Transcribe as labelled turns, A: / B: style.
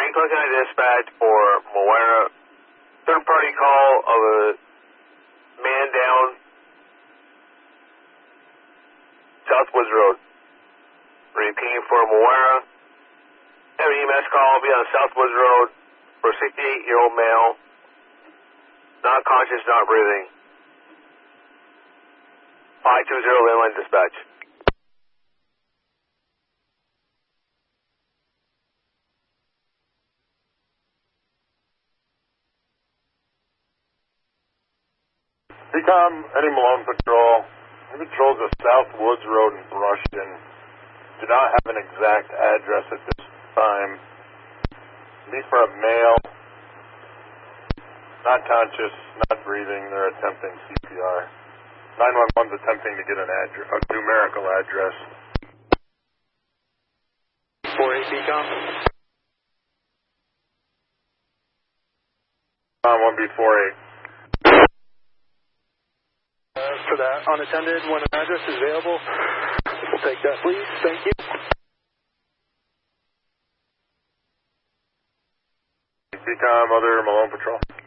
A: Close County Dispatch for Moira. Third party call of a man down Southwoods Road. Repeating for Moira. Have an EMS call, be on Southwoods Road for a 68-year-old male. Not conscious, not breathing. 520 Landline Dispatch.
B: BCOM, Eddie Malone Patrol. He patrols the Southwoods Road in Brushton. Do not have an exact address at this time. Be for a male. Not conscious, not breathing. They're attempting CPR. 911's attempting to get a numerical address.
C: 48 BCOM.
B: 1B48.
C: For that unattended, when an address is available, we'll take that, please. Thank you.
B: BCOM, other Malone Patrol.